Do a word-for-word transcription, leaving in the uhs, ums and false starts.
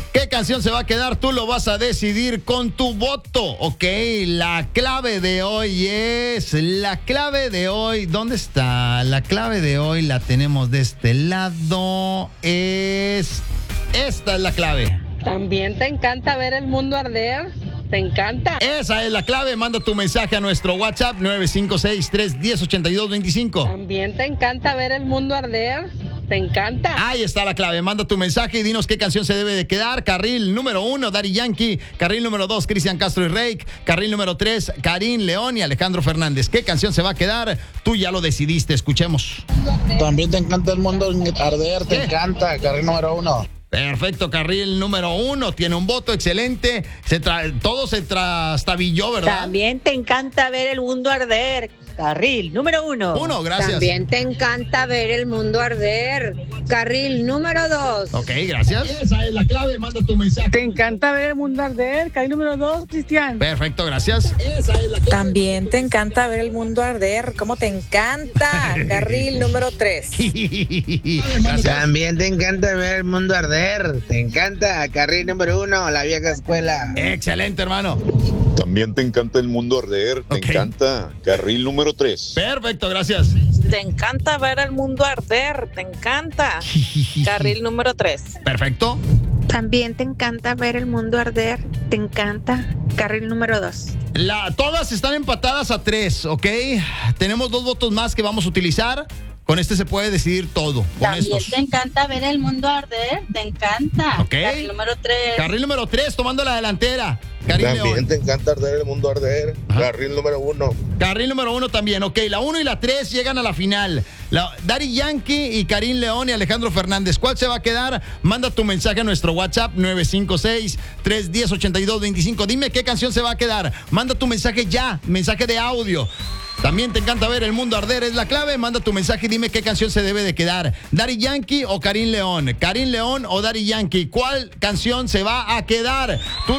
¿Qué canción se va a quedar? Tú lo vas a decidir con tu voto. Ok, la clave de hoy es... La clave de hoy... ¿Dónde está? La clave de hoy la tenemos de este lado. Es... Esta es la clave. ¿También te encanta ver el mundo arder? ¿Te encanta? Esa es la clave. Manda tu mensaje a nuestro WhatsApp nueve cinco seis, tres uno cero, ocho dos dos cinco. ¿También te encanta ver el mundo arder? ¿Te encanta? Ahí está la clave. Manda tu mensaje y dinos qué canción se debe de quedar. Carril número uno, Daddy Yankee. Carril número dos, Cristian Castro y Rake. Carril número tres, Karim León y Alejandro Fernández. ¿Qué canción se va a quedar? Tú ya lo decidiste. Escuchemos. También te encanta el mundo arder. Te ¿Qué? encanta. Carril número uno. Perfecto, carril número uno. Tiene un voto excelente. Se tra- todo se trastabilló, ¿verdad? También te encanta ver el mundo arder. Carril número uno. Uno, gracias. También te encanta ver el mundo arder. Carril número dos. Ok, gracias. Esa es la clave. Manda tu mensaje. ¿Te encanta ver el mundo arder? Carril número dos, Cristian. Perfecto, gracias. Esa es la clave. También te encanta ver el mundo arder. ¿Cómo te encanta? Carril número tres. Gracias. También te encanta ver el mundo arder. Te encanta. Carril número uno, la vieja escuela. Excelente, hermano. También te encanta el mundo arder, te Ok. encanta. Carril número tres. Perfecto, gracias. Te encanta ver el mundo arder. Te encanta. Carril número tres. Perfecto. También te encanta ver el mundo arder. Te encanta. Carril número dos. La, todas están empatadas a tres, ¿ok? Tenemos dos votos más que vamos a utilizar. Con este se puede decidir todo. Con También estos. te encanta ver el mundo arder, te encanta. Ok. Carril número tres. Carril número tres, tomando la delantera. Karim También León. te encanta arder el mundo arder. Ajá. Carril número uno. Carril número uno también, ok. La uno y la tres llegan a la final. La, Daddy Yankee y Karim León y Alejandro Fernández. ¿Cuál se va a quedar? Manda tu mensaje a nuestro WhatsApp nueve cinco seis, tres uno cero, ocho dos dos cinco. Dime qué canción se va a quedar. Manda tu mensaje ya, mensaje de audio. También te encanta ver el mundo arder, es la clave. Manda tu mensaje y dime qué canción se debe de quedar. Daddy Yankee o Karim León. Karim León o Daddy Yankee. ¿Cuál canción se va a quedar? Tú